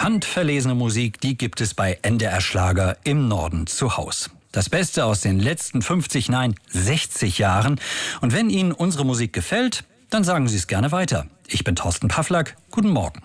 Handverlesene Musik, die gibt es bei NDR Schlager im Norden zu Haus. Das Beste aus den letzten 50, nein 60 Jahren. Und wenn Ihnen unsere Musik gefällt, dann sagen Sie es gerne weiter. Ich bin Thorsten Pawlak. Guten Morgen.